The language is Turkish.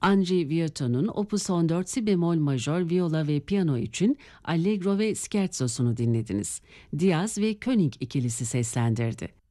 Angie Vieto'nun Opus 14 si bemol majör viola ve piyano için Allegro ve Scherzosunu dinlediniz. Diaz ve König ikilisi seslendirdi.